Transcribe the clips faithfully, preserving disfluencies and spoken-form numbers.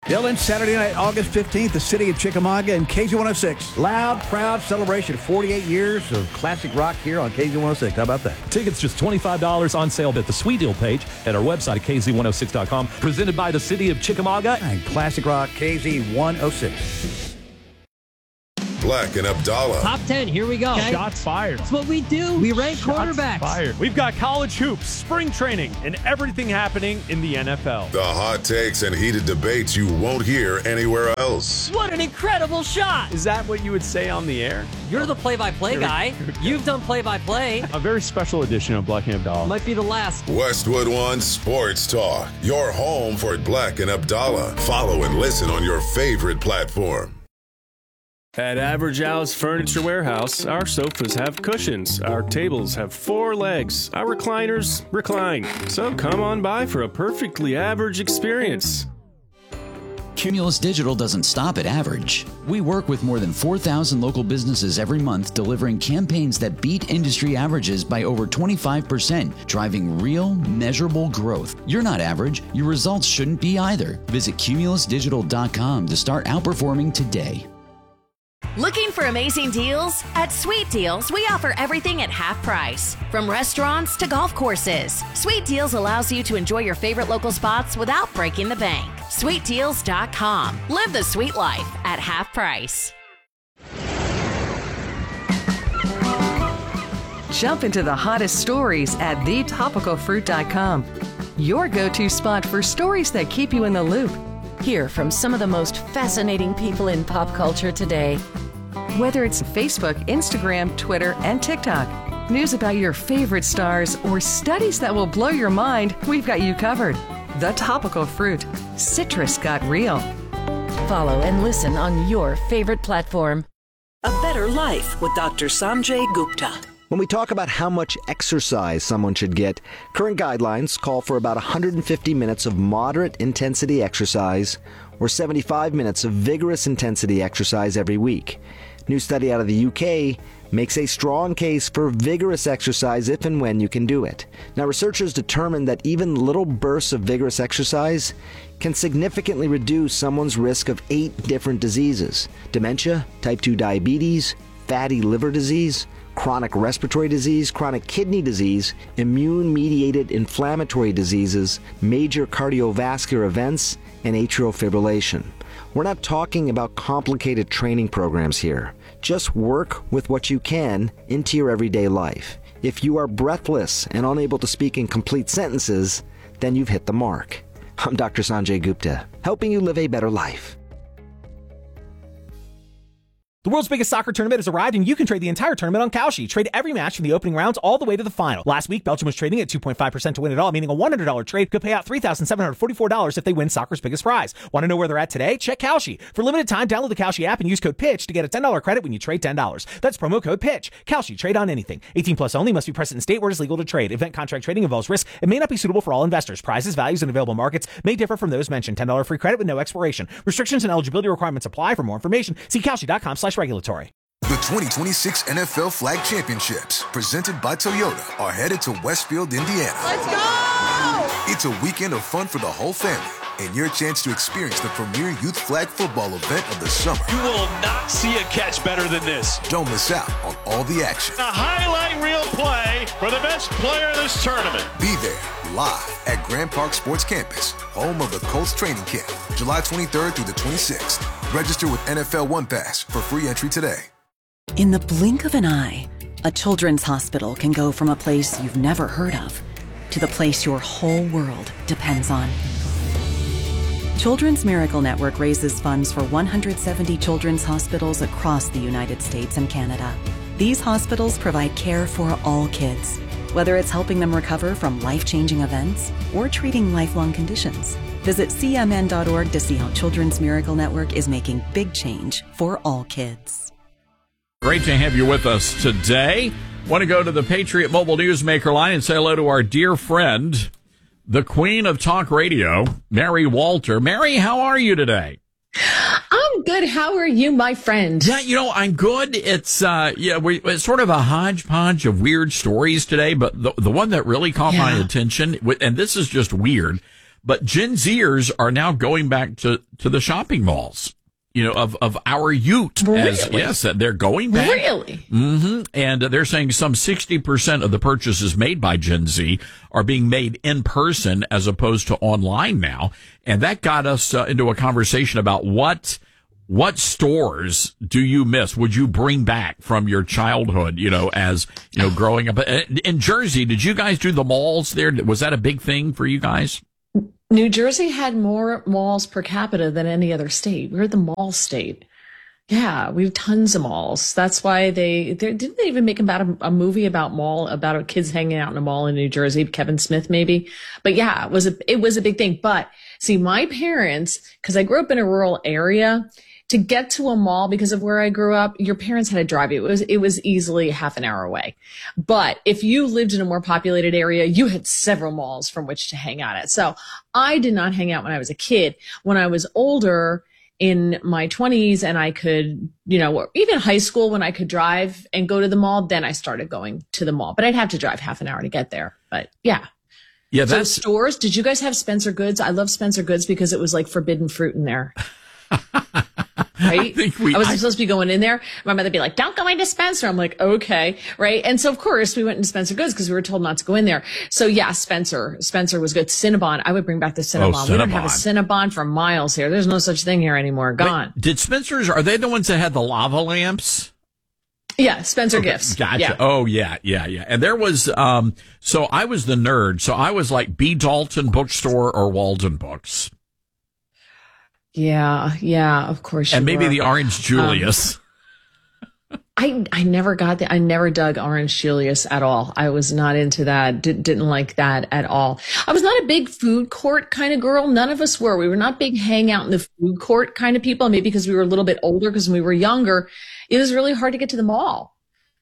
Dylan, Saturday night, August fifteenth, the city of Chickamauga and K Z one oh six. Loud, proud celebration. forty-eight years of classic rock here on K Z one oh six. How about that? Tickets just twenty-five dollars on sale at the Sweet Deal page at our website at K Z one oh six dot com. Presented by the city of Chickamauga and classic rock K Z one oh six. Black and Abdallah. Top ten, here we go. Okay. Shots fired. That's what we do. We rank Shots quarterbacks. Fired. We've got college hoops, spring training, and everything happening in the N F L. The hot takes and heated debates you won't hear anywhere else. What an incredible shot. Is that what you would say on the air? You're the play-by-play guy. You've done play-by-play. A very special edition of Black and Abdallah. Might be the last. Westwood One Sports Talk. Your home for Black and Abdallah. Follow and listen on your favorite platform. At Average Al's Furniture Warehouse, our sofas have cushions, our tables have four legs, our recliners recline. So come on by for a perfectly average experience. Cumulus Digital doesn't stop at average. We work with more than four thousand local businesses every month, delivering campaigns that beat industry averages by over twenty-five percent, driving real, measurable growth. You're not average. Your results shouldn't be either. Visit cumulus digital dot com to start outperforming today. Looking for amazing deals? At Sweet Deals, we offer everything at half price. From restaurants to golf courses, Sweet Deals allows you to enjoy your favorite local spots without breaking the bank. sweet deals dot com. Live the sweet life at half price. Jump into the hottest stories at the topical fruit dot com. Your go-to spot for stories that keep you in the loop. Hear from some of the most fascinating people in pop culture today. Whether it's Facebook, Instagram, Twitter, and TikTok, news about your favorite stars, or studies that will blow your mind, we've got you covered. The Topical Fruit. Citrus got real. Follow and listen on your favorite platform. A Better Life with Doctor Sanjay Gupta. When we talk about how much exercise someone should get, current guidelines call for about one hundred fifty minutes of moderate intensity exercise or seventy-five minutes of vigorous intensity exercise every week. New study out of the U K makes a strong case for vigorous exercise if and when you can do it. Now, researchers determined that even little bursts of vigorous exercise can significantly reduce someone's risk of eight different diseases: dementia, type two diabetes, fatty liver disease, chronic respiratory disease, chronic kidney disease, immune-mediated inflammatory diseases, major cardiovascular events, and atrial fibrillation. We're not talking about complicated training programs here. Just work with what you can into your everyday life. If you are breathless and unable to speak in complete sentences, then you've hit the mark. I'm Doctor Sanjay Gupta, helping you live a better life. The world's biggest soccer tournament has arrived, and you can trade the entire tournament on Kalshi. Trade every match from the opening rounds all the way to the final. Last week, Belgium was trading at two point five percent to win it all, meaning a one hundred dollars trade could pay out three thousand seven hundred forty-four dollars if they win soccer's biggest prize. Want to know where they're at today? Check Kalshi. For limited time, download the Kalshi app and use code PITCH to get a ten dollars credit when you trade ten dollars. That's promo code PITCH. Kalshi. Trade on anything. eighteen plus only. Must be present in state where it is legal to trade. Event contract trading involves risk and may not be suitable for all investors. Prizes, values, and available markets may differ from those mentioned. ten dollars free credit with no expiration. Restrictions and eligibility requirements apply. For more information, see Kalshi dot com slash regulatory. The twenty twenty-six N F L Flag Championships, presented by Toyota, are headed to Westfield, Indiana. Let's go! It's a weekend of fun for the whole family, and your chance to experience the premier youth flag football event of the summer. You will not see a catch better than this. Don't miss out on all the action. A highlight reel play for the best player of this tournament. Be there, live at Grand Park Sports Campus, home of the Colts training camp, July twenty-third through the twenty-sixth. Register with N F L One Pass for free entry today. In the blink of an eye, a children's hospital can go from a place you've never heard of to the place your whole world depends on. Children's Miracle Network raises funds for one hundred seventy children's hospitals across the United States and Canada. These hospitals provide care for all kids, whether it's helping them recover from life-changing events or treating lifelong conditions. Visit C M N dot org to see how Children's Miracle Network is making big change for all kids. Great to have you with us today. Want to go to the Patriot Mobile Newsmaker line and say hello to our dear friend, the Queen of Talk Radio, Mary Walter. Mary, how are you today? I'm good. How are you, my friend? Yeah, you know, I'm good. It's uh, yeah, we, it's sort of a hodgepodge of weird stories today, but the the one that really caught yeah. my attention, and this is just weird, But Gen Zers are now going back to, to the shopping malls, you know, of, of our youth. Really? As, yes, they're going back. Really? Mm-hmm. And they're saying some sixty percent of the purchases made by Gen Z are being made in person as opposed to online now. And that got us uh, into a conversation about what what stores do you miss? Would you bring back from your childhood, you know, as, you know, growing up? In Jersey, did you guys do the malls there? Was that a big thing for you guys? New Jersey had more malls per capita than any other state. We're the mall state. Yeah, we have tons of malls. That's why they, they didn't they even make about a, a movie about mall, about kids hanging out in a mall in New Jersey, Kevin Smith maybe. But yeah, it was a, it was a big thing. But see, my parents, because I grew up in a rural area, to get to a mall because of where I grew up, your parents had to drive you. It was, it was easily half an hour away. But if you lived in a more populated area, you had several malls from which to hang out at. So I did not hang out when I was a kid. When I was older, in my twenties, and I could, you know, or even high school when I could drive and go to the mall, then I started going to the mall. But I'd have to drive half an hour to get there. But yeah. Yeah, so that's stores. Did you guys have Spencer Goods? I love Spencer Goods because it was like forbidden fruit in there. Right? I, think we, I was I, supposed to be going in there. My mother would be like, don't go into Spencer. I'm like, okay. Right. And so, of course, we went into Spencer Goods because we were told not to go in there. So, yeah, Spencer. Spencer was good. Cinnabon. I would bring back the Cinnabon. Oh, Cinnabon. We don't have a Cinnabon for miles here. There's no such thing here anymore. Gone. Wait, did Spencer's, are they the ones that had the lava lamps? Yeah, Spencer okay, Gifts. Gotcha. Yeah. Oh, yeah, yeah, yeah. And there was, um, so I was the nerd. So I was like B. Dalton Bookstore or Walden Books. Yeah, yeah, of course. And you maybe were. the Orange Julius. Um, I I never got the I never dug Orange Julius at all. I was not into that. Did, didn't like that at all. I was not a big food court kind of girl. None of us were. We were not big hang out in the food court kind of people. Maybe because we were a little bit older. Because when we were younger, it was really hard to get to the mall.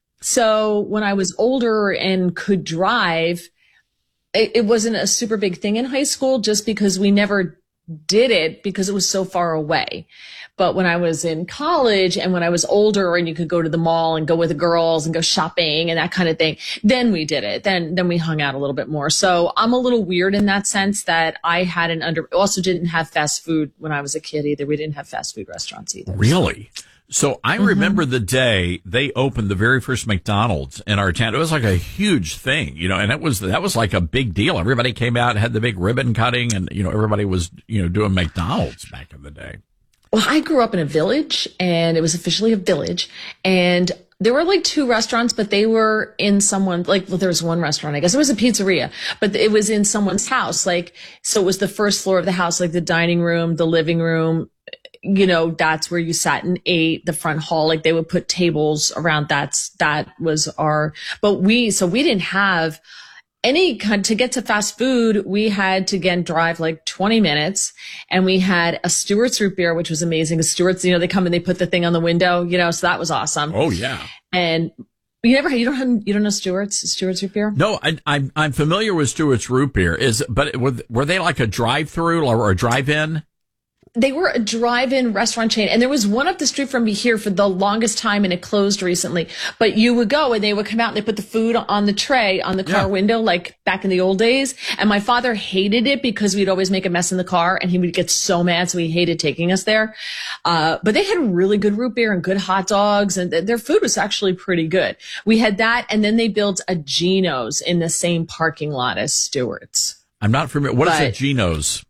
So when I was older and could drive, it, it wasn't a super big thing in high school. Just because we never did it because it was so far away. But when I was in college and when I was older and you could go to the mall and go with the girls and go shopping and that kind of thing, then we did it. Then, then we hung out a little bit more. So I'm a little weird in that sense that I had an under, also didn't have fast food when I was a kid either. We didn't have fast food restaurants either. Really? So I Mm-hmm. remember the day they opened the very first McDonald's in our town. It was like a huge thing, you know, and it was, that was like a big deal. Everybody came out and had the big ribbon cutting and, you know, everybody was, you know, doing McDonald's back in the day. Well, I grew up in a village and it was officially a village and there were like two restaurants, but they were in someone like, well, there was one restaurant, I guess it was a pizzeria, but it was in someone's house. Like, so it was the first floor of the house, like the dining room, the living room, you know, that's where you sat and ate. The front hall, like they would put tables around. That's, that was our, but we, so we didn't have any kind, to get to fast food, we had to again drive like twenty minutes and we had a Stewart's root beer, which was amazing. The Stewart's, you know, they come and they put the thing on the window, you know, so that was awesome. Oh yeah. And you never, you don't have, you don't know Stewart's, Stewart's root beer? No, I, I'm, I'm familiar with Stewart's root beer. Is, but were, were they like a drive-through or a drive-in? They were a drive-in restaurant chain, and there was one up the street from me here for the longest time, and it closed recently. But you would go, and they would come out, and they put the food on the tray on the car Yeah. window, like back in the old days. And my father hated it because we'd always make a mess in the car, and he would get so mad, so he hated taking us there. Uh, but they had really good root beer and good hot dogs, and th- their food was actually pretty good. We had that, and then they built a Geno's in the same parking lot as Stewart's. I'm not familiar. What is But- a Geno's?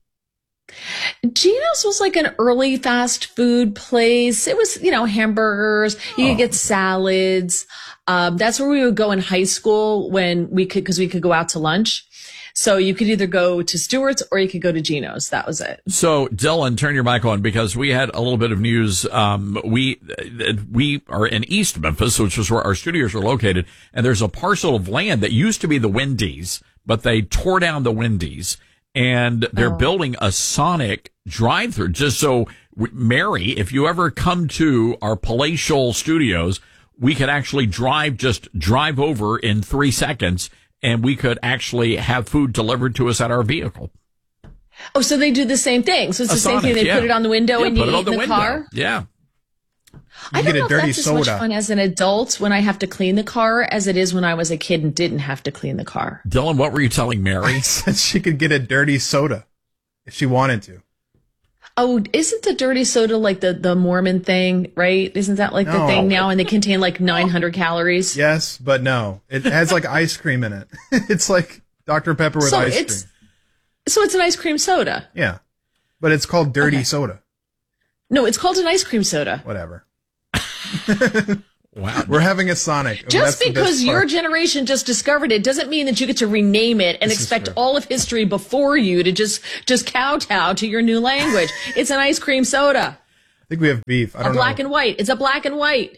Geno's was like an early fast food place. It was, you know, hamburgers. You could get salads. Um, that's where we would go in high school when we could, because we could go out to lunch. So you could either go to Stewart's or you could go to Geno's. That was it. So, Dylan, turn your mic on because we had a little bit of news. Um, we we are in East Memphis, which is where our studios are located, and there's a parcel of land that used to be the Wendy's, but they tore down the Wendy's, and they're Oh. building a Sonic drive-through. Just so, Mary, if you ever come to our palatial studios, we could actually drive, just drive over in three seconds, and we could actually have food delivered to us at our vehicle. Oh, so they do the same thing. So it's A the same Sonic, thing. They yeah. put it on the window Yeah, and you put it eat on the in the window. car. Yeah. I You don't get a know if dirty that's as much soda. fun as an adult when I have to clean the car as it is when I was a kid and didn't have to clean the car. Dylan, what were you telling Mary? I said she could get a dirty soda. if she wanted to. Oh, isn't the dirty soda like the, the Mormon thing, right? Isn't that like No. the thing now? And they contain like nine hundred calories. Yes, but no. It has like ice cream in it. It's like Doctor Pepper with So ice it's- cream. So it's an ice cream soda. Yeah. But it's called dirty Okay. soda. No, it's called an ice cream soda. Whatever. Wow. We're having a Sonic. Just That's the best because your part. generation just discovered it doesn't mean that you get to rename it and This is expect true. all of history before you to just just kowtow to your new language. It's an ice cream soda. I think we have beef. I A don't black know. and white. It's a black and white.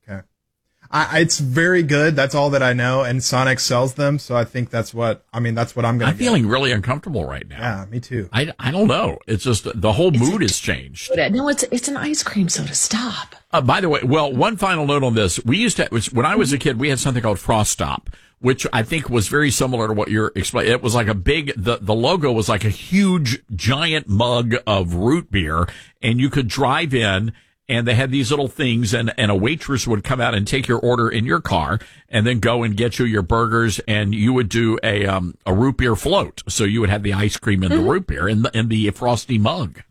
I, it's very good. That's all that I know. And Sonic sells them, so I think that's what. I mean, that's what I'm going to. I'm feeling really uncomfortable right now. Yeah, me too. I, I don't know. It's just the whole mood has changed. No, it's it's an ice cream soda. Stop. Uh, by the way, well, one final note on this. We used to, when I was a kid, we had something called Frost Stop, which I think was very similar to what you're explaining. It was like a big, the, the logo was like a huge, giant mug of root beer, and you could drive in, and they had these little things, and, and a waitress would come out and take your order in your car, and then go and get you your burgers, and you would do a um a root beer float. So you would have the ice cream and Mm-hmm. the root beer in the, in the frosty mug.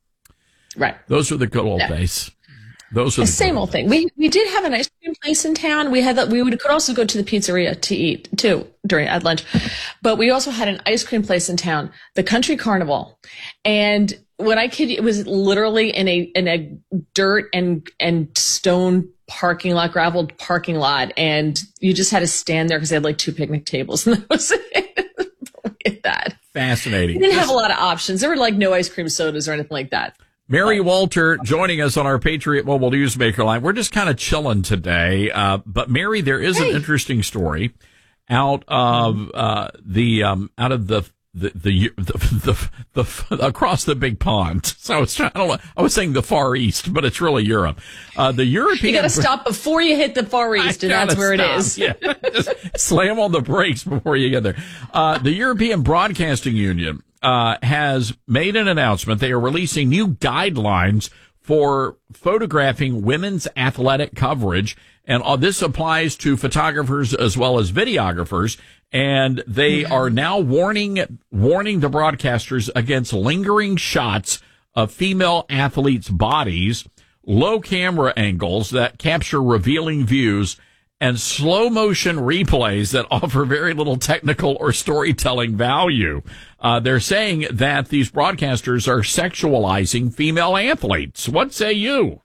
Right. Those were the good old Yeah. days. Those are The the same good old thing. We we did have an ice cream place in town. We had that. We would could also go to the pizzeria to eat too during at lunch, but we also had an ice cream place in town, the Country Carnival. And when I kid you, it was literally in a in a dirt and and stone parking lot, graveled parking lot, and you just had to stand there because they had like two picnic tables, and that was it. At that. Fascinating. We didn't have a lot of options. There were like no ice cream sodas or anything like that. Mary Walter joining us on our Patriot Mobile Newsmaker line. We're just kind of chilling today. Uh, but Mary, there is Hey. an interesting story out of, uh, the, um, out of the, the, the, the, the, the, across the big pond. So I was trying, I don't know, I was saying the Far East, but it's really Europe. Uh, the European. You got to stop before you hit the Far East, and that's Gotta where stop. it is. Yeah. Just slam on the brakes before you get there. Uh, the European Broadcasting Union, uh, has made an announcement. They are releasing new guidelines for photographing women's athletic coverage. And uh, this applies to photographers as well as videographers. And they are now warning, warning the broadcasters against lingering shots of female athletes' bodies, low camera angles that capture revealing views, and slow motion replays that offer very little technical or storytelling value. Uh, they're saying that these broadcasters are sexualizing female athletes. What say you?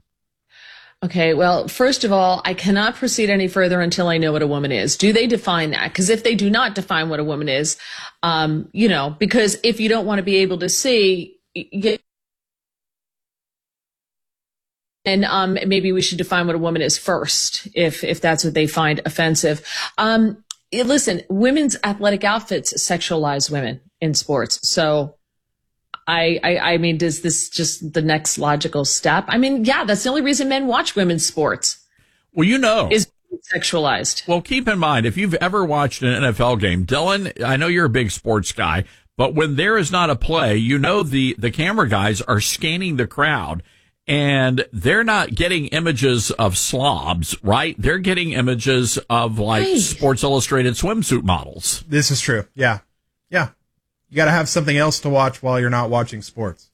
Okay, well, first of all, I cannot proceed any further until I know what a woman is. Do they define that? Because if they do not define what a woman is, um, you know, because if you don't want to be able to see, you, and um, maybe we should define what a woman is first, if if that's what they find offensive. Um, listen, women's athletic outfits sexualize women in sports, so. I, I, I mean, is this just the next logical step? I mean, yeah, that's the only reason men watch women's sports. Well, you know. Is sexualized. Well, keep in mind, if you've ever watched an N F L game, Dylan, I know you're a big sports guy, but when there is not a play, you know the, the camera guys are scanning the crowd, and they're not getting images of slobs, right? They're getting images of, like, Right. Sports Illustrated swimsuit models. This is true. Yeah. Yeah. You got to have something else to watch while you're not watching sports.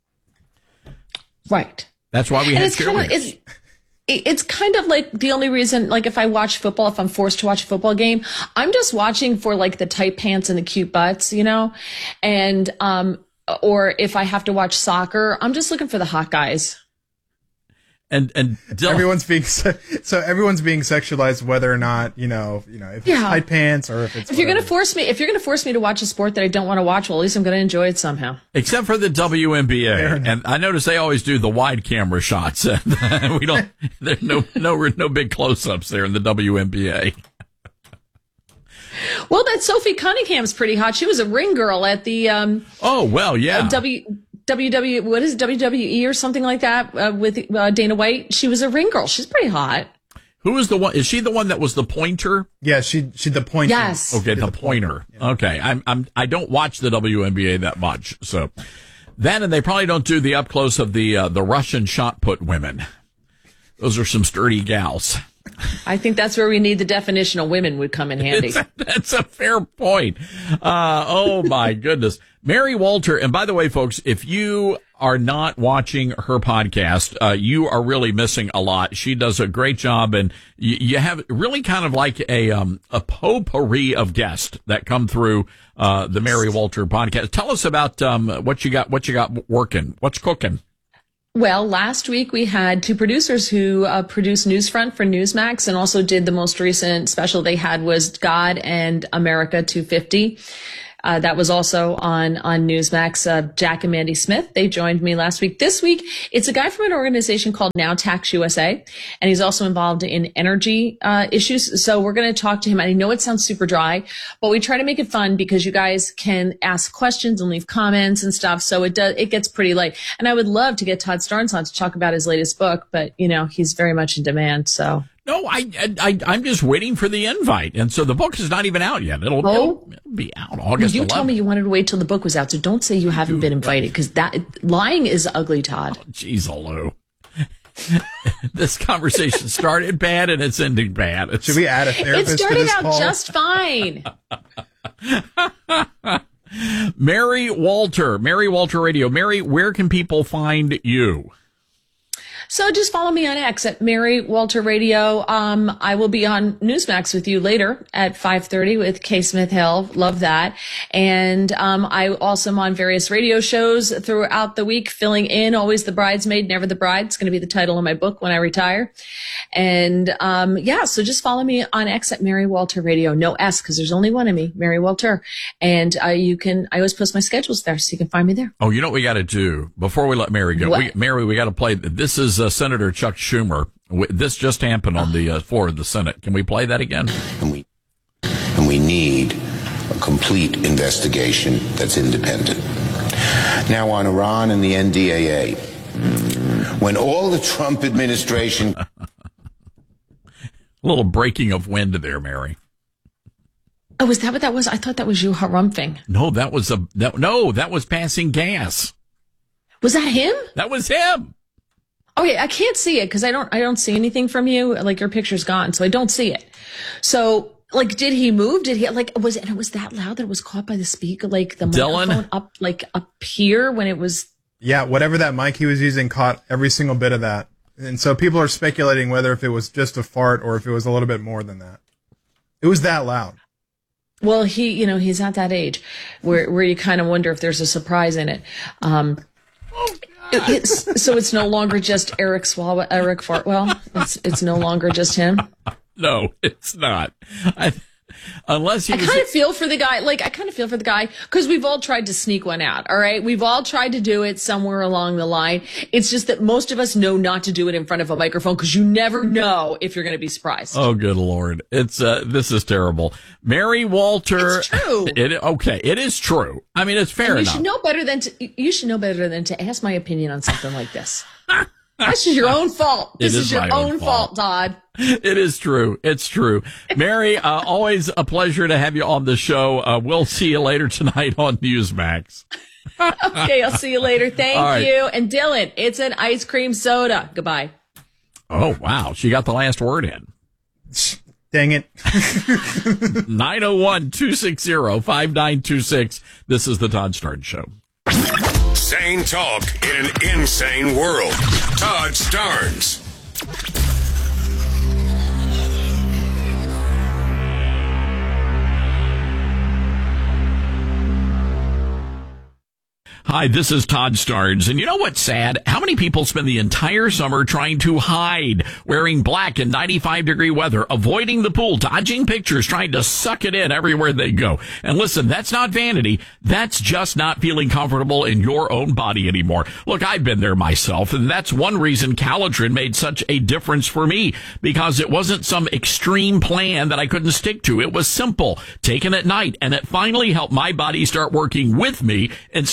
Right. That's why we And had it's kind of, cheerleaders. it's, it's kind of like the only reason, like if I watch football, if I'm forced to watch a football game, I'm just watching for like the tight pants and the cute butts, you know? And, um, or if I have to watch soccer, I'm just looking for the hot guys. And and Dylan, everyone's being se- so everyone's being sexualized, whether or not you know you know if it's Yeah. tight pants or if it's If you're whatever. going to force me, if you're going to force me to watch a sport that I don't want to watch, well, at least I'm going to enjoy it somehow. Except for the W N B A. Fair And I notice they always do the wide camera shots. we don't, there's no, no, no big close-ups there in the W N B A. Well, that Sophie Cunningham's pretty hot. She was a ring girl at the um, Oh, well, yeah. uh, W WW what is it, W W E or something like that uh, with uh, Dana White. She was a ring girl. She's pretty hot. Who is the one? Is she the one that was the pointer? Yeah, she she the pointer. Yes. Okay, the, the pointer. Yeah. Okay, I'm I'm I don't watch the W N B A that much, so that and they probably don't do the up close of the uh, the Russian shot put women. Those are some sturdy gals. I think that's where we need the definition of women would come in handy. It's a, that's a fair point. Uh, oh my goodness. Mary Walter. And by the way, folks, if you are not watching her podcast, uh, you are really missing a lot. She does a great job, and you, you have really kind of like a, um, a potpourri of guests that come through, uh, the Mary Walter podcast. Tell us about, um, what you got, what you got working. What's cooking? Well, last week we had two producers who uh, produced Newsfront for Newsmax and also did the most recent special they had was God and America two fifty. Uh, that was also on, on Newsmax. Uh, Jack and Mandy Smith, they joined me last week. This week, it's a guy from an organization called Now Tax U S A, and he's also involved in energy, uh, issues. So we're going to talk to him. I know it sounds super dry, but we try to make it fun because you guys can ask questions and leave comments and stuff. So it does, it gets pretty late. And I would love to get Todd Starnes on to talk about his latest book, but you know, he's very much in demand. So. No, I, I, I'm just waiting for the invite. And so the book is not even out yet. It'll, oh. it'll be out August You eleventh. told me you wanted to wait till the book was out, so don't say you haven't been invited, because that lying is ugly, Todd. Jeez, oh, Lou. This conversation started bad and it's ending bad. It's, Should we add a therapist It started to this out call? just fine. Mary Walter, Mary Walter Radio. Mary, where can people find you? So just follow me on X at Mary Walter Radio. Um, I will be on Newsmax with you later at five thirty with Kay Smith Hill. Love that. And um, I also am on various radio shows throughout the week, filling in, always the bridesmaid, never the bride. It's going to be the title of my book when I retire. And um, yeah, so just follow me on X at Mary Walter Radio. No S, because there's only one of me, Mary Walter. And uh, you can, I always post my schedules there, so you can find me there. Oh, you know what we got to do before we let Mary go? We, Mary, we got to play. This is uh, Senator Chuck Schumer. This just happened on the uh, floor of the Senate. Can we play that again? And we, and we need a complete investigation that's independent. Now on Iran and the N D A A, when all the Trump administration... A little breaking of wind there, Mary. Oh, was that what that was? I thought that was you harumphing. No, that was a that, no, that was passing gas. Was that him? That was him. Okay, I can't see it because I don't I don't see anything from you. Like your picture's gone, so I don't see it. So, like, did he move? Did he like was it? And it was that loud that it was caught by the speaker, like the Dylan? microphone up, like up here when it was. Yeah, whatever that mic he was using caught every single bit of that. And so people are speculating whether if it was just a fart or if it was a little bit more than that. It was that loud. Well, he, you know, he's at that age where where you kind of wonder if there's a surprise in it. Um, oh, it, it's, so it's no longer just Eric Swalwell, Eric Fartwell. It's it's no longer just him. No, it's not. I, unless he I was, kind of feel for the guy. Like I kind of feel for the guy because we've all tried to sneak one out. All right, we've all tried to do it somewhere along the line. It's just that most of us know not to do it in front of a microphone because you never know if you're going to be surprised. Oh, good Lord! It's uh, this is terrible. Mary Walter. It's true. It okay. It is true. I mean, it's fair and you enough. should know better than to. You should know better than to ask my opinion on something like this. This is your own fault. This It is, is your my own own fault. fault, Todd. It is true. It's true. Mary, uh, always a pleasure to have you on the show. Uh, we'll see you later tonight on Newsmax. Okay, I'll see you later. Thank All right. you. And Dylan, it's an ice cream soda. Goodbye. Oh, wow. She got the last word in. Dang it. nine oh one, two six zero, five nine two six. This is the Todd Starnes Show. Sane talk in an insane world. Todd Starnes. Hi, this is Todd Starnes, and you know what's sad? How many people spend the entire summer trying to hide, wearing black in ninety-five degree weather, avoiding the pool, dodging pictures, trying to suck it in everywhere they go? And listen, that's not vanity. That's just not feeling comfortable in your own body anymore. Look, I've been there myself, and that's one reason Calotren made such a difference for me, because it wasn't some extreme plan that I couldn't stick to. It was simple, taken at night, and it finally helped my body start working with me instead of against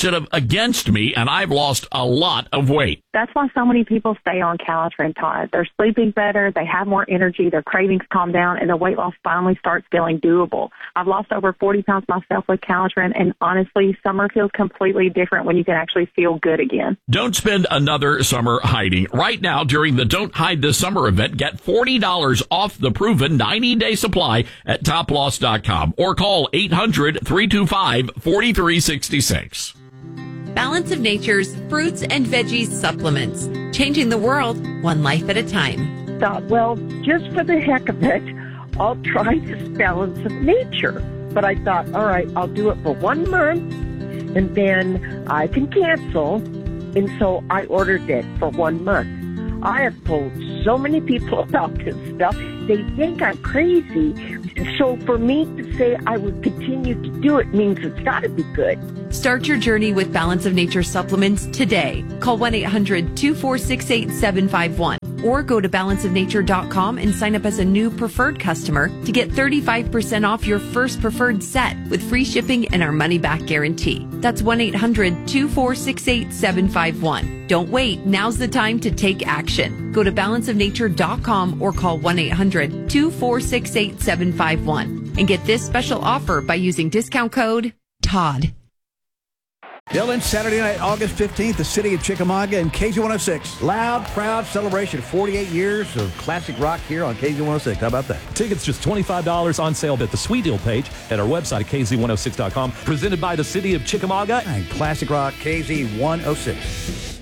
against me, and I've lost a lot of weight. That's why so many people stay on Calitrin, Todd. They're sleeping better, they have more energy, their cravings calm down, and their weight loss finally starts feeling doable. I've lost over forty pounds myself with Calitrin, and honestly, summer feels completely different when you can actually feel good again. Don't spend another summer hiding. Right now, during the Don't Hide This Summer event, get forty dollars off the proven ninety-day supply at top loss dot com or call eight hundred, three two five, four three six six. Balance of Nature's fruits and veggies supplements, changing the world one life at a time. Thought, well, just for the heck of it, I'll try this Balance of Nature. But I thought, all right, I'll do it for one month, and then I can cancel. And so I ordered it for one month. I have told so many people about this stuff. They think I'm crazy. So for me to say I would continue to do it means it's got to be good. Start your journey with Balance of Nature supplements today. Call one eight hundred, two four six, eight seven five one or go to balance of nature dot com and sign up as a new preferred customer to get thirty-five percent off your first preferred set with free shipping and our money-back guarantee. That's one eight hundred, two four six, eight seven five one. Don't wait. Now's the time to take action. Go to balance of nature dot com or call one eight hundred, two four six, eight seven five one and get this special offer by using discount code Todd. Dylan, Saturday night, August fifteenth, the city of Chickamauga and K Z one oh six. Loud, proud celebration. forty-eight years of classic rock here on K Z one oh six. How about that? Tickets just twenty-five dollars on sale at the Sweet Deal page at our website at K Z one oh six dot com. Presented by the city of Chickamauga and classic rock K Z one oh six.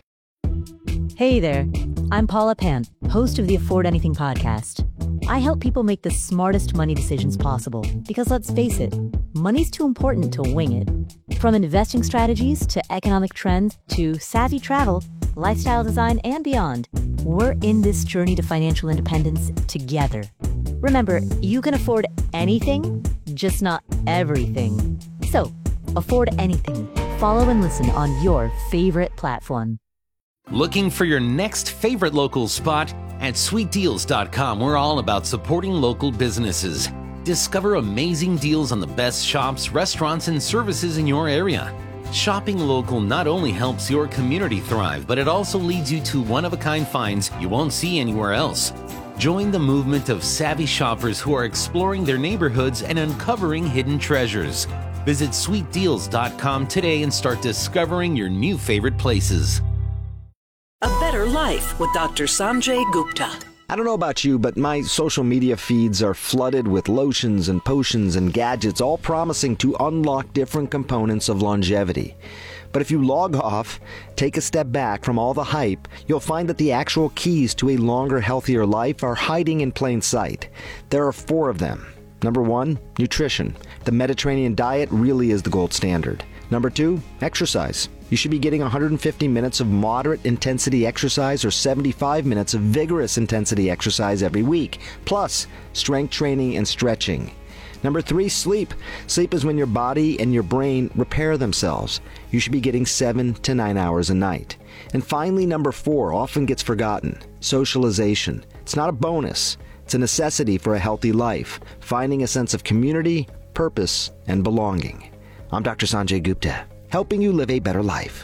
Hey there. I'm Paula Pan, host of the Afford Anything podcast. I help people make the smartest money decisions possible because, let's face it, money's too important to wing it. From investing strategies to economic trends to savvy travel, lifestyle design, and beyond, we're in this journey to financial independence together. Remember, you can afford anything, just not everything. So, afford anything. Follow and listen on your favorite platform. Looking for your next favorite local spot? At sweet deals dot com, we're all about supporting local businesses. Discover amazing deals on the best shops, restaurants, and services in your area. Shopping local not only helps your community thrive, but it also leads you to one-of-a-kind finds you won't see anywhere else. Join the movement of savvy shoppers who are exploring their neighborhoods and uncovering hidden treasures. Visit sweet deals dot com today and start discovering your new favorite places. A better life with Doctor Sanjay Gupta. I don't know about you, but my social media feeds are flooded with lotions and potions and gadgets, all promising to unlock different components of longevity. But if you log off, take a step back from all the hype, you'll find that the actual keys to a longer, healthier life are hiding in plain sight. There are four of them. Number one, nutrition. The Mediterranean diet really is the gold standard. Number two, exercise. You should be getting one hundred fifty minutes of moderate intensity exercise or seventy-five minutes of vigorous intensity exercise every week, plus strength training and stretching. Number three, sleep. Sleep is when your body and your brain repair themselves. You should be getting seven to nine hours a night. And finally, number four, often gets forgotten, socialization. It's not a bonus. It's a necessity for a healthy life, finding a sense of community, purpose, and belonging. I'm Doctor Sanjay Gupta, helping you live a better life.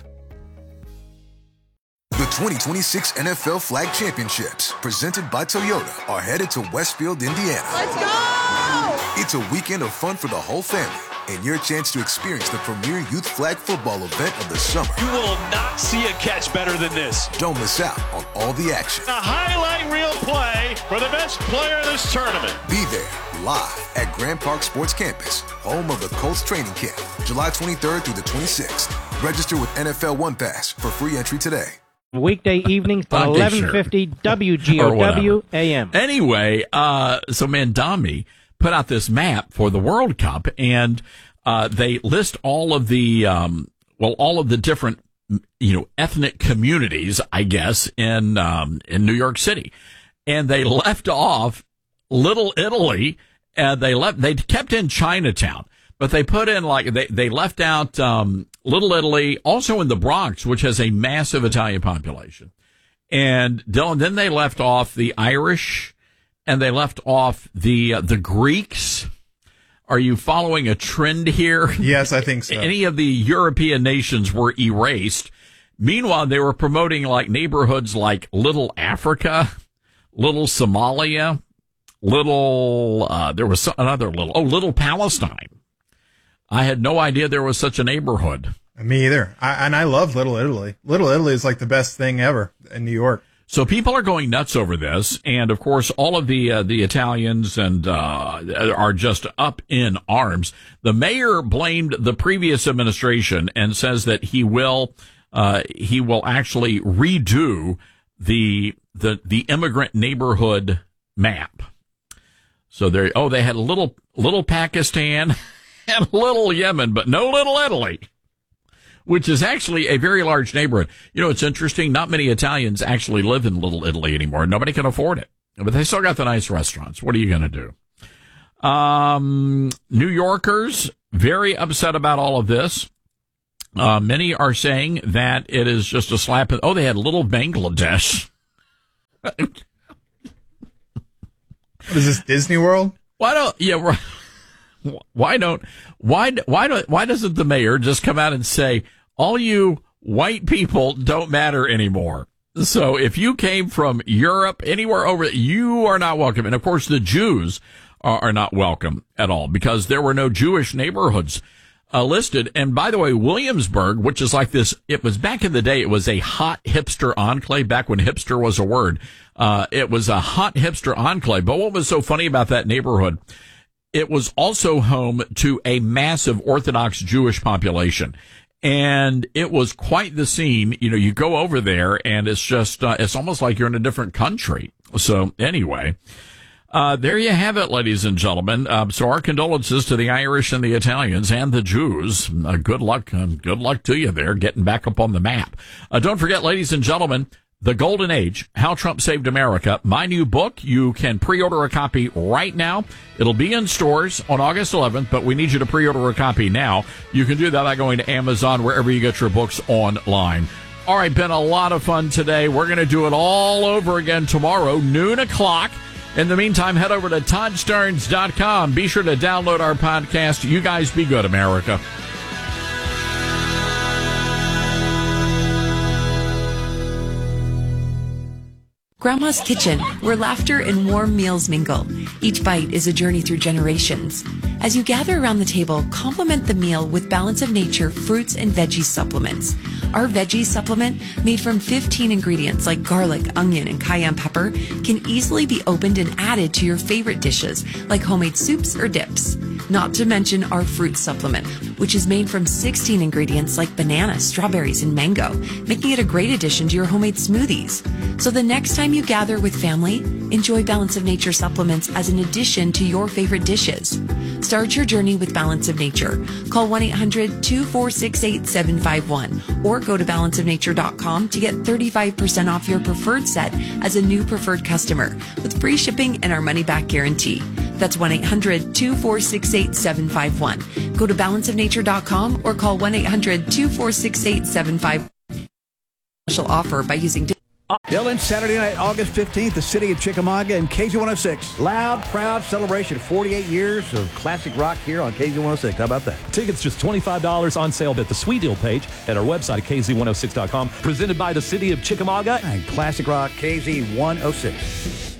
The twenty twenty-six N F L Flag Championships, presented by Toyota, are headed to Westfield, Indiana. Let's go! It's a weekend of fun for the whole family and your chance to experience the premier youth flag football event of the summer. You will not see a catch better than this. Don't miss out on all the action. A highlight reel play for the best player in this tournament. Be there live at Grand Park Sports Campus, home of the Colts training camp, July twenty-third through the twenty-sixth. Register with N F L One Pass for free entry today. Weekday evenings at eleven fifty W G O W A M. Anyway, uh, so Mandami put out this map for the World Cup, and uh, they list all of the um, well, all of the different you know ethnic communities, I guess, in um, in New York City, and they left off Little Italy, and they left they kept in Chinatown, but they put in like they they left out um, Little Italy, also in the Bronx, which has a massive Italian population, and Dylan, then they left off the Irish. And they left off the uh, the Greeks. Are you following a trend here? Yes, I think so. Any of the European nations were erased. Meanwhile, they were promoting like neighborhoods like Little Africa, Little Somalia, Little, uh, there was another little, oh, Little Palestine. I had no idea there was such a neighborhood. Me either. I, and I love Little Italy. Little Italy is like the best thing ever in New York. So people are going nuts over this, and of course, all of the uh, the Italians and uh, are just up in arms. The mayor blamed the previous administration and says that he will uh, he will actually redo the the the immigrant neighborhood map. So there, oh, they had a little little Pakistan and little Yemen, but no Little Italy, which is actually a very large neighborhood. You know, it's interesting. Not many Italians actually live in Little Italy anymore. Nobody can afford it, but they still got the nice restaurants. What are you going to do? Um, New Yorkers very upset about all of this. Uh, many are saying that it is just a slap. In, oh, they had Little Bangladesh. What is this, Disney World? Why don't yeah? Why don't why why don't why doesn't the mayor just come out and say all you white people don't matter anymore? So if you came from Europe, anywhere over, you are not welcome. And of course, the Jews are, are not welcome at all because there were no Jewish neighborhoods uh, listed. And by the way, Williamsburg, which is like this, it was back in the day, it was a hot hipster enclave back when hipster was a word. Uh, it was a hot hipster enclave. But what was so funny about that neighborhood? It was also home to a massive Orthodox Jewish population. And it was quite the scene. You know, you go over there and it's just, uh, it's almost like you're in a different country. So anyway, uh, there you have it, ladies and gentlemen. Uh, so our condolences to the Irish and the Italians and the Jews. Uh, good luck. Uh, good luck to you there getting back up on the map. Uh, don't forget, ladies and gentlemen, The Golden Age, How Trump Saved America, my new book. You can pre-order a copy right now. It'll be in stores on August eleventh, but we need you to pre-order a copy now. You can do that by going to Amazon, wherever you get your books online. All right, been a lot of fun today. We're going to do it all over again tomorrow, noon o'clock. In the meantime, head over to Todd Starnes dot com. Be sure to download our podcast. You guys be good, America. Grandma's Kitchen, where laughter and warm meals mingle. Each bite is a journey through generations. As you gather around the table, complement the meal with Balance of Nature fruits and veggie supplements. Our veggie supplement, made from fifteen ingredients like garlic, onion, and cayenne pepper, can easily be opened and added to your favorite dishes, like homemade soups or dips. Not to mention our fruit supplement, which is made from sixteen ingredients like banana, strawberries, and mango, making it a great addition to your homemade smoothies. So the next time you gather with family, enjoy Balance of Nature supplements as an addition to your favorite dishes. Start your journey with Balance of Nature. Call one eight hundred two four six eight seven five one or go to balance of nature dot com to get thirty-five percent off your preferred set as a new preferred customer with free shipping and our money-back guarantee. That's one eight hundred two four six eight seven five one. Go to balance of nature dot com or call one eight hundred two four six eight seven five one. Special offer by using... Dylan, Saturday night, August fifteenth, the city of Chickamauga and K Z one oh six. Loud, proud celebration. forty-eight years of classic rock here on K Z one oh six. How about that? Tickets just twenty-five dollars on sale at the Sweet Deal page at our website at K Z one oh six dot com. Presented by the city of Chickamauga and classic rock K Z one oh six.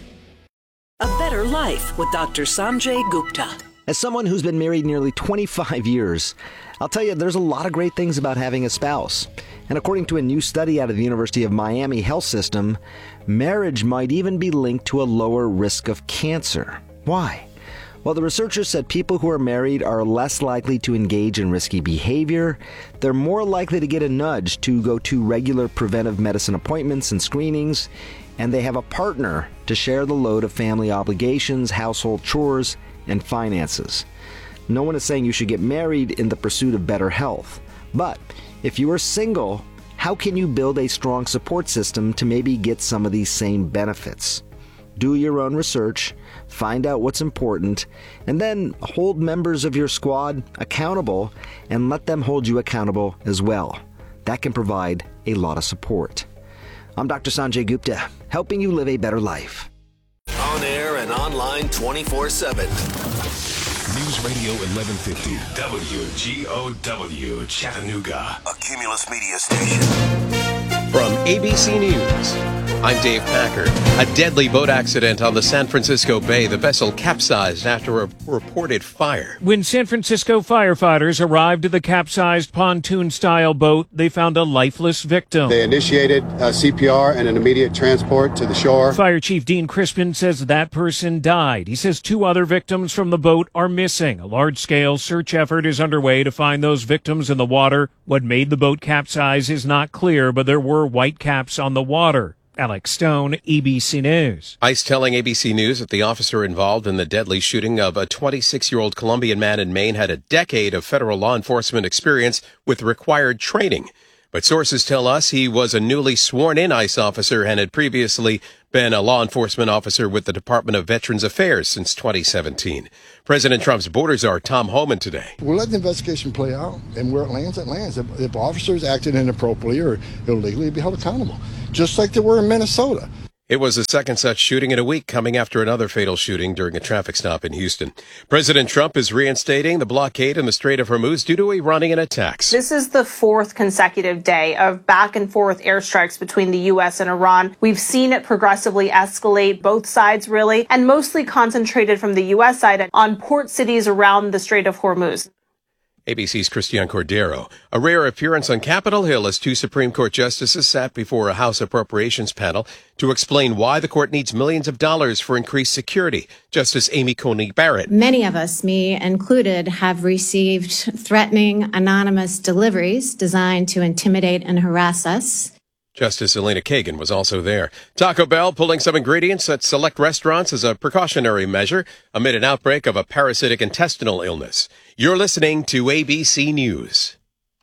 A Better Life with Doctor Sanjay Gupta. As someone who's been married nearly twenty-five years, I'll tell you, there's a lot of great things about having a spouse. And according to a new study out of the University of Miami Health System, marriage might even be linked to a lower risk of cancer. Why? Well, the researchers said people who are married are less likely to engage in risky behavior, they're more likely to get a nudge to go to regular preventive medicine appointments and screenings, and they have a partner to share the load of family obligations, household chores, and finances. No one is saying you should get married in the pursuit of better health. But if you are single, how can you build a strong support system to maybe get some of these same benefits? Do your own research, find out what's important, and then hold members of your squad accountable and let them hold you accountable as well. That can provide a lot of support. I'm Doctor Sanjay Gupta, helping you live a better life. On air and online twenty-four seven. News Radio eleven fifty, W G O W, Chattanooga. A Cumulus Media station. From A B C News, I'm Dave Packer. A deadly boat accident on the San Francisco Bay. The vessel capsized after a reported fire. When San Francisco firefighters arrived at the capsized pontoon-style boat, they found a lifeless victim. They initiated uh, C P R and an immediate transport to the shore. Fire Chief Dean Crispin says that person died. He says two other victims from the boat are missing. A large-scale search effort is underway to find those victims in the water. What made the boat capsize is not clear, but there were white caps on the water. Alex Stone, A B C News. ICE telling A B C News that the officer involved in the deadly shooting of a twenty-six-year-old Colombian man in Maine had a decade of federal law enforcement experience with required training. But sources tell us he was a newly sworn-in ICE officer and had previously been a law enforcement officer with the Department of Veterans Affairs since twenty seventeen. President Trump's border czar Tom Homan today. We'll let the investigation play out, and where it lands, it lands. If, if officers acted inappropriately or illegally, be held accountable, just like they were in Minnesota. It was the second such shooting in a week, coming after another fatal shooting during a traffic stop in Houston. President Trump is reinstating the blockade in the Strait of Hormuz due to Iranian attacks. This is the fourth consecutive day of back and forth airstrikes between the U S and Iran. We've seen it progressively escalate, both sides really, and mostly concentrated from the U S side on port cities around the Strait of Hormuz. A B C's Christian Cordero. A rare appearance on Capitol Hill as two Supreme Court justices sat before a House Appropriations panel to explain why the court needs millions of dollars for increased security. Justice Amy Coney Barrett. Many of us, me included, have received threatening anonymous deliveries designed to intimidate and harass us. Justice Elena Kagan was also there. Taco Bell pulling some ingredients at select restaurants as a precautionary measure amid an outbreak of a parasitic intestinal illness. You're listening to A B C News.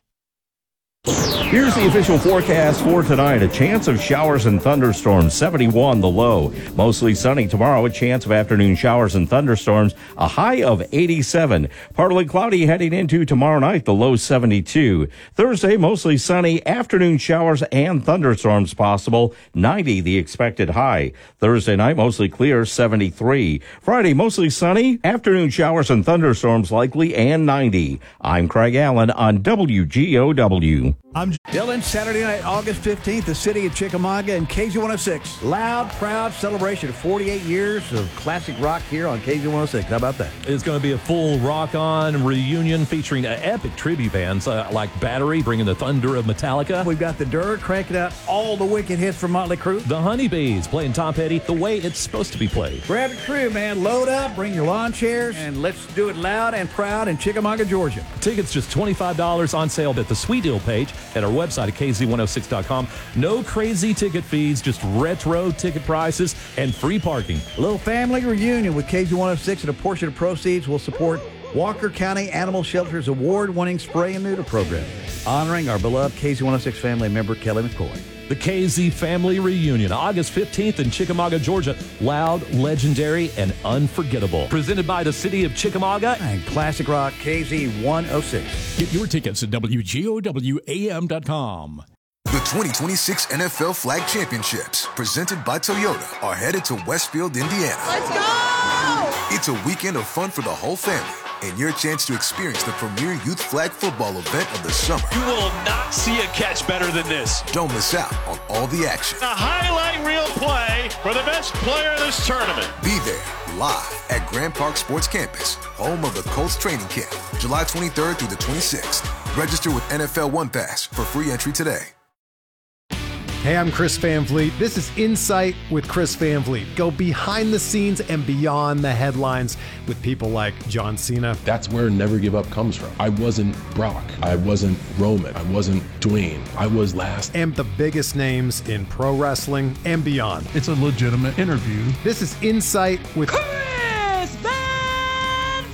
Here's the official forecast for tonight. A chance of showers and thunderstorms, seventy-one the low. Mostly sunny tomorrow, a chance of afternoon showers and thunderstorms, a high of eighty-seven. Partly cloudy heading into tomorrow night, the low seventy-two. Thursday, mostly sunny, afternoon showers and thunderstorms possible, ninety the expected high. Thursday night, mostly clear, seventy-three. Friday, mostly sunny, afternoon showers and thunderstorms likely, and ninety. I'm Craig Allen on W G O W. I'm Dylan. Saturday night, August fifteenth, the city of Chickamauga and K Z one oh six. Loud, proud celebration of forty-eight years of classic rock here on K Z one oh six. How about that? It's going to be a full rock-on reunion featuring uh, epic tribute bands uh, like Battery, bringing the thunder of Metallica. We've got the Dirt cranking out all the wicked hits from Motley Crue. The Honeybees playing Tom Petty the way it's supposed to be played. Grab the crew, man. Load up, bring your lawn chairs, and let's do it loud and proud in Chickamauga, Georgia. Tickets just twenty-five dollars on sale at the Sweet Deal page at our website at K Z one oh six dot com. No crazy ticket fees, just retro ticket prices and free parking. A little family reunion with K Z one oh six, and a portion of proceeds will support Walker County Animal Shelter's award-winning spray and neuter program, honoring our beloved K Z one oh six family member, Kelly McCoy. The K Z Family Reunion, August fifteenth in Chickamauga, Georgia. Loud, legendary, and unforgettable. Presented by the city of Chickamauga and Classic Rock K Z one oh six. Get your tickets at W G O W A M dot com. The twenty twenty-six N F L Flag Championships, presented by Toyota, are headed to Westfield, Indiana. Let's go! It's a weekend of fun for the whole family, and your chance to experience the premier youth flag football event of the summer. You will not see a catch better than this. Don't miss out on all the action. A highlight reel play for the best player of this tournament. Be there live at Grand Park Sports Campus, home of the Colts training camp, July twenty-third through the twenty-sixth. Register with N F L One Pass for free entry today. Hey, I'm Chris Van Vliet. This is Insight with Chris Van Vliet. Go behind the scenes and beyond the headlines with people like John Cena. That's where Never Give Up comes from. I wasn't Brock. I wasn't Roman. I wasn't Dwayne. I was last. And the biggest names in pro wrestling and beyond. It's a legitimate interview. This is Insight with Chris Van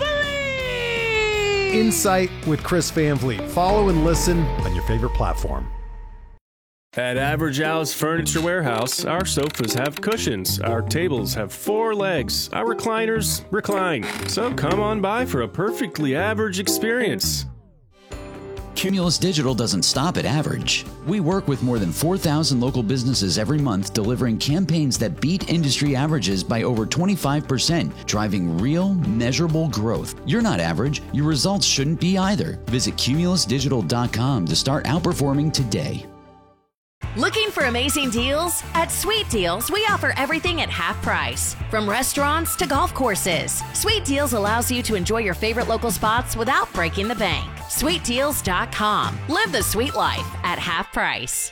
Vliet. Insight with Chris Van Vliet. Follow and listen on your favorite platform. At Average Al's Furniture Warehouse, our sofas have cushions, our tables have four legs, our recliners recline. So come on by for a perfectly average experience. Cumulus Digital doesn't stop at average. We work with more than four thousand local businesses every month, delivering campaigns that beat industry averages by over twenty-five percent, driving real, measurable growth. You're not average. Your results shouldn't be either. Visit cumulus digital dot com to start outperforming today. Looking for amazing deals? At Sweet Deals, we offer everything at half price. From restaurants to golf courses, Sweet Deals allows you to enjoy your favorite local spots without breaking the bank. sweet deals dot com. Live the sweet life at half price.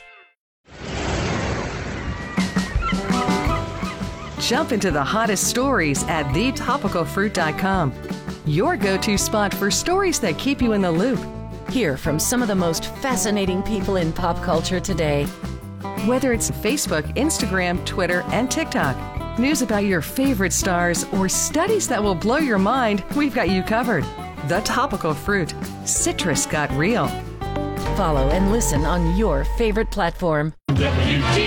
Jump into the hottest stories at the topical fruit dot com. Your go-to spot for stories that keep you in the loop. Hear from some of the most fascinating people in pop culture today. Whether it's Facebook, Instagram, Twitter, and TikTok, news about your favorite stars, or studies that will blow your mind, we've got you covered. The Topical Fruit. Citrus got real. Follow and listen on your favorite platform. W G